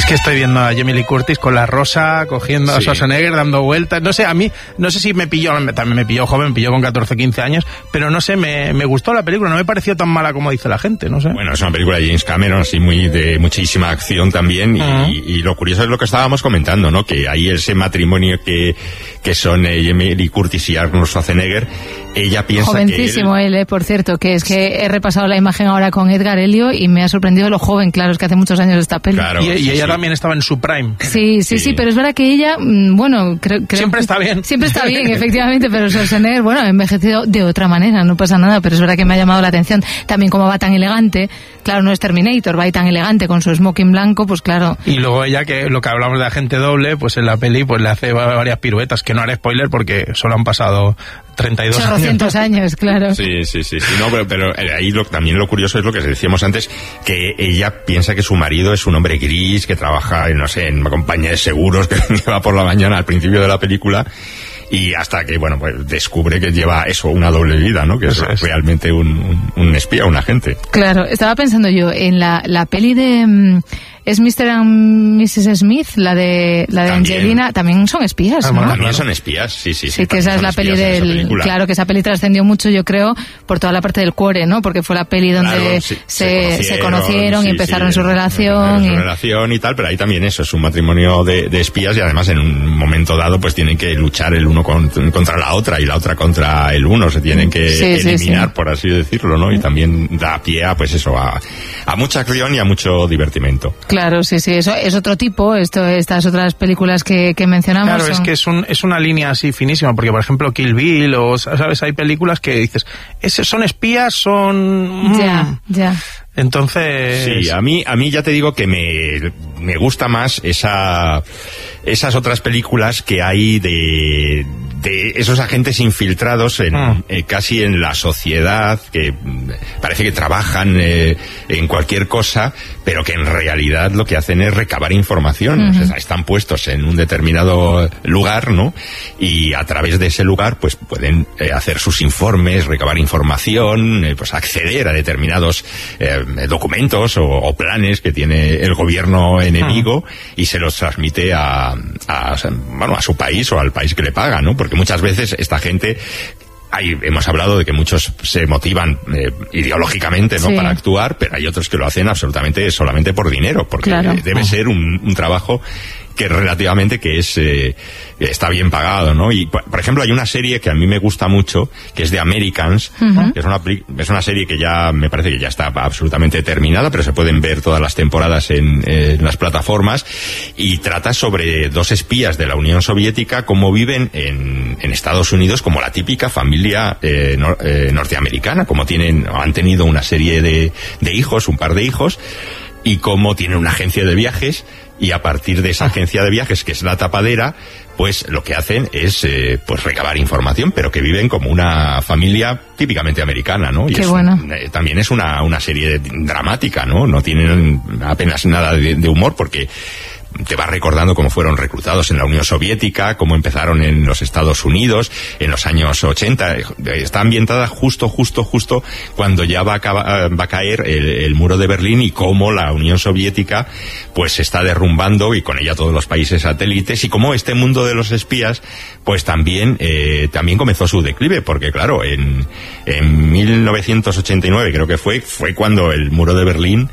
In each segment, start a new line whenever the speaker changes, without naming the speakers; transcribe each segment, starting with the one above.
que estoy viendo a Jamie Lee Curtis con la rosa, cogiendo a Schwarzenegger, dando vueltas. No sé, a mí, no sé si me pilló, también me pilló joven, me pilló con 14, 15 años, pero no sé, me gustó la película, no me pareció tan mala como dice la gente, no sé.
Bueno, es una película de James Cameron, así de muchísima acción también, y lo curioso es lo que estábamos comentando, ¿no? Que hay ese matrimonio que son Jamie Lee Curtis y Arnold Schwarzenegger. Ella piensa
jovencísimo
que
él, por cierto, que es que he repasado la imagen ahora con Edgar Elio y me ha sorprendido lo joven, claro, es que hace muchos años esta peli.
Claro,
y ella también estaba en su prime.
Sí, pero es verdad que ella, bueno, creo
siempre está bien.
Siempre está bien, efectivamente, pero Schwarzenegger, bueno, ha envejecido de otra manera, no pasa nada, pero es verdad que me ha llamado la atención también cómo va tan elegante. Claro, no es Terminator, va ahí tan elegante con su smoking blanco, pues claro.
Y luego ella, que lo que hablamos de agente doble, pues en la peli pues le hace varias piruetas, que no haré spoiler porque solo han pasado 32
años, claro.
Sí, no, pero ahí también lo curioso es lo que decíamos antes, que ella piensa que su marido es un hombre gris, que trabaja, no sé, en una compañía de seguros, que va por la mañana al principio de la película, y hasta que, bueno, pues descubre que lleva eso, una doble vida, ¿no? Que es realmente un espía, un agente.
Claro, estaba pensando yo en la peli de... ¿Es Mr. and Mrs. Smith? La de Angelina, también son espías, ¿no?
También son espías, sí.
Sí, que esa es la peli claro, que esa peli trascendió mucho, yo creo, por toda la parte del cuore, ¿no? Porque fue la peli donde se conocieron y empezaron su relación.
Su relación y tal, pero ahí también eso, es un matrimonio de espías, y además en un momento dado pues tienen que luchar el uno contra la otra y la otra contra el uno, se tienen que eliminar, por así decirlo, ¿no? Y también da pie a, pues eso, a mucha acción y a mucho divertimento.
Claro, sí, eso es otro tipo, estas otras películas que mencionamos.
Claro, es que es una línea así finísima, porque por ejemplo Kill Bill, o sabes, hay películas que dices, son espías, son...
Ya.
Entonces...
Sí, a mí ya te digo que me gusta más esas otras películas que hay de esos agentes infiltrados casi en la sociedad, que parece que trabajan en cualquier cosa, pero que en realidad lo que hacen es recabar información. O sea, están puestos en un determinado lugar, ¿no? Y a través de ese lugar pues pueden hacer sus informes, recabar información, pues acceder a determinados documentos o planes que tiene el gobierno enemigo, y se los transmite a su país o al país que le paga, ¿no? Porque muchas veces esta gente, hemos hablado de que muchos se motivan ideológicamente, ¿no? Para actuar, pero hay otros que lo hacen absolutamente solamente por dinero, porque debe ser un trabajo que relativamente está bien pagado, ¿no? Y por ejemplo hay una serie que a mí me gusta mucho, que es de Americans, que es una serie que ya me parece que ya está absolutamente terminada, pero se pueden ver todas las temporadas en las plataformas, y trata sobre dos espías de la Unión Soviética, cómo viven en Estados Unidos como la típica familia norteamericana, como han tenido una serie de hijos, un par de hijos, y cómo tienen una agencia de viajes, y a partir de esa agencia de viajes, que es La Tapadera, pues lo que hacen es pues recabar información, pero que viven como una familia típicamente americana, ¿no? Y
qué bueno.
También es una serie dramática, ¿no? No tienen apenas nada de humor, porque te va recordando cómo fueron reclutados en la Unión Soviética, cómo empezaron en los Estados Unidos en los años 80. Está ambientada justo cuando ya va a caer el muro de Berlín, y cómo la Unión Soviética pues se está derrumbando, y con ella todos los países satélites, y cómo este mundo de los espías pues también comenzó su declive, porque claro, en 1989 creo que fue cuando el muro de Berlín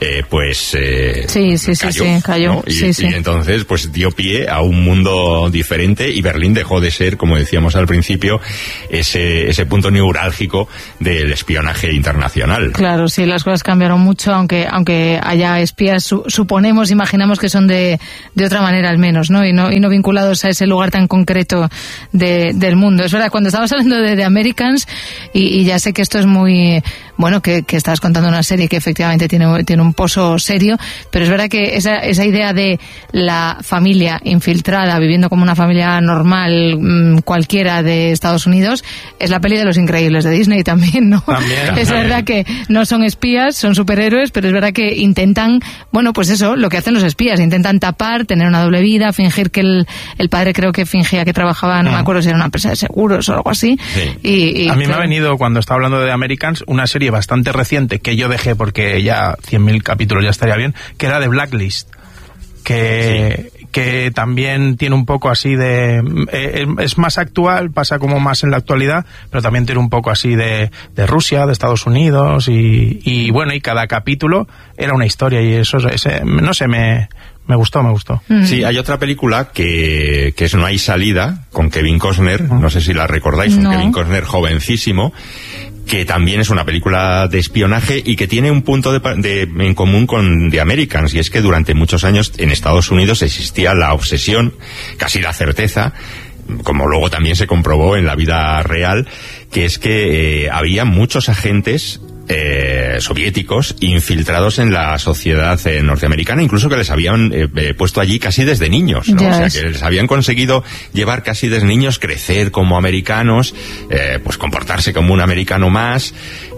cayó, ¿no? Y entonces pues dio pie a un mundo diferente, y Berlín dejó de ser, como decíamos al principio, ese punto neurálgico del espionaje internacional.
Claro, sí, las cosas cambiaron mucho, aunque haya espías, imaginamos que son de otra manera al menos, ¿no? Y no vinculados a ese lugar tan concreto del mundo. Es verdad, cuando estabas hablando de Americans, y ya sé que esto es muy... Bueno, que estabas contando una serie que efectivamente tiene un pozo serio, pero es verdad que esa idea de la familia infiltrada, viviendo como una familia normal, cualquiera de Estados Unidos, es la peli de Los Increíbles de Disney también, ¿no?
También.
Es verdad que no son espías, son superhéroes, pero es verdad que intentan, bueno, pues eso, lo que hacen los espías, intentan tapar, tener una doble vida, fingir que el padre creo que fingía que trabajaba, no me acuerdo si era una empresa de seguros o algo así.
Sí.
Y
a mí me ha venido, cuando estaba hablando de Americans, una serie bastante reciente que yo dejé porque ya 100.000 capítulos ya estaría bien, que era de Blacklist. que también tiene un poco así de... es más actual, pasa como más en la actualidad, pero también tiene un poco así de Rusia, de Estados Unidos, y bueno, y cada capítulo era una historia, y eso, no sé, me gustó.
Sí, hay otra película que es No hay salida, con Kevin Costner, no sé si la recordáis, un Kevin Costner jovencísimo, que también es una película de espionaje y que tiene un punto en común con The Americans, y es que durante muchos años en Estados Unidos existía la obsesión, casi la certeza, como luego también se comprobó en la vida real, que es que había muchos agentes soviéticos infiltrados en la sociedad norteamericana, incluso que les habían puesto allí casi desde niños, ¿no? O sea, que les habían conseguido llevar casi desde niños, crecer como americanos, pues comportarse como un americano más,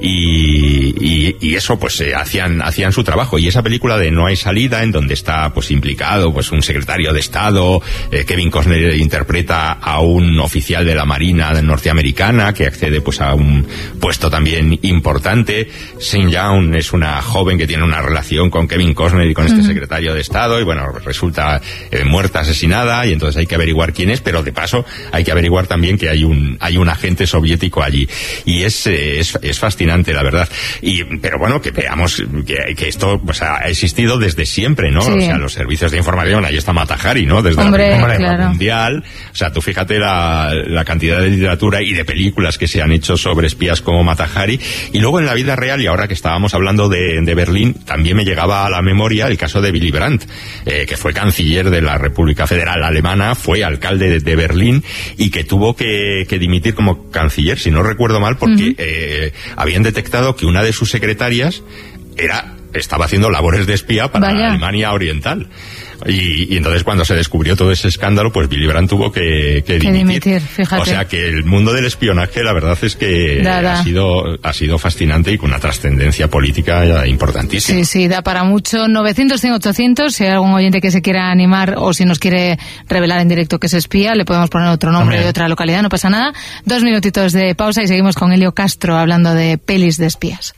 y eso pues hacían su trabajo. Y esa película de No hay salida, en donde está pues implicado pues un secretario de Estado, Kevin Costner interpreta a un oficial de la Marina norteamericana que accede pues a un puesto también importante. Sin Young es una joven que tiene una relación con Kevin Costner y con este secretario de Estado, y bueno, resulta muerta, asesinada, y entonces hay que averiguar quién es, pero de paso hay que averiguar también que hay un agente soviético allí, y es fascinante, la verdad. Pero bueno, que veamos que esto pues ha existido desde siempre, ¿no? Sí. O sea, los servicios de información, ahí está Mata Hari, ¿no? Desde la Primera Guerra Mundial. O sea, tú fíjate la cantidad de literatura y de películas que se han hecho sobre espías como Mata Hari. Y luego en la vida real, y ahora que estábamos hablando de Berlín, también me llegaba a la memoria el caso de Willy Brandt, que fue canciller de la República Federal Alemana, fue alcalde de Berlín, y que tuvo que dimitir como canciller, si no recuerdo mal, porque habían detectado que una de sus secretarias estaba haciendo labores de espía para la Alemania Oriental. Y entonces cuando se descubrió todo ese escándalo, pues Willy Brandt tuvo que dimitir. Fíjate. O sea que el mundo del espionaje, la verdad es que ha sido fascinante y con una trascendencia política importantísima.
Sí, da para mucho. 900, 100, 800, si hay algún oyente que se quiera animar o si nos quiere revelar en directo que es espía, le podemos poner otro nombre de otra localidad, no pasa nada. 2 minutitos de pausa y seguimos con Elio Castro hablando de pelis de espías.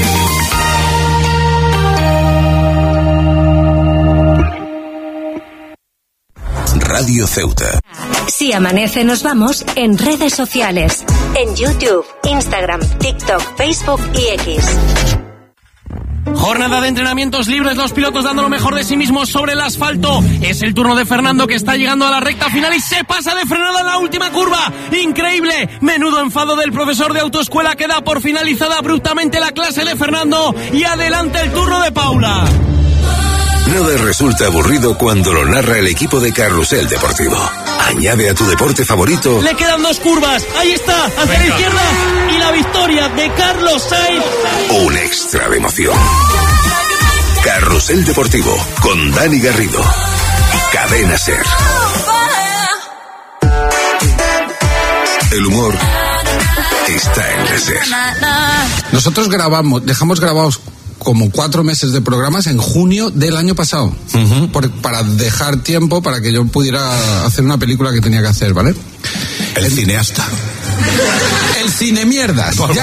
Radio Ceuta.
Si amanece, nos vamos en redes sociales. En YouTube, Instagram, TikTok, Facebook y X.
Jornada de entrenamientos libres, los pilotos dando lo mejor de sí mismos sobre el asfalto. Es el turno de Fernando, que está llegando a la recta final y se pasa de frenada en la última curva. ¡Increíble! Menudo enfado del profesor de autoescuela, que da por finalizada abruptamente la clase de Fernando. Y adelante el turno de Paula.
Nada resulta aburrido cuando lo narra el equipo de Carrusel Deportivo. Añade a tu deporte favorito.
Le quedan 2 curvas. Ahí está, hacia la izquierda. Y la victoria de Carlos Sainz.
Un extra de emoción. Carrusel Deportivo con Dani Garrido. Cadena SER. El humor está en la SER.
Nosotros dejamos grabados como 4 meses de programas en junio del año pasado, para dejar tiempo para que yo pudiera hacer una película que tenía que hacer, ¿vale?
El cineasta.
El cine mierdas. Ya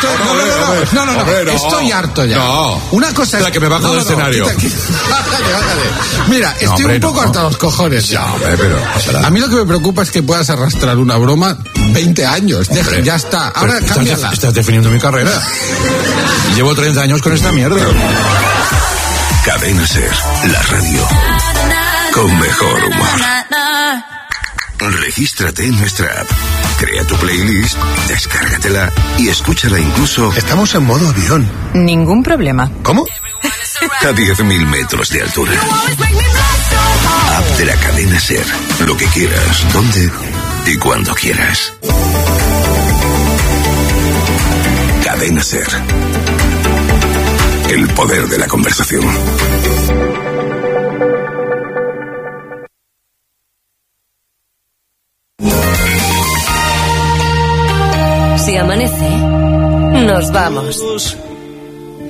estoy harto ya.
No.
Una cosa es
la que me bajo del escenario.
Bájate. Mira, estoy un poco hasta los cojones.
Ya, hombre, pero
a mí lo que me preocupa es que puedas arrastrar una broma 20 años. Ya está. Ahora cámbiala.
Estás definiendo mi carrera. Llevo 30 años con esta mierda. Cadena SER, la radio con mejor humor. Regístrate en nuestra app, crea tu playlist, descárgatela y escúchala incluso.
Estamos en modo avión.
Ningún problema.
¿Cómo?
A 10.000 metros de altura. App de la cadena SER. Lo que quieras, donde y cuando quieras. Cadena SER. El poder de la conversación.
Si amanece, nos vamos.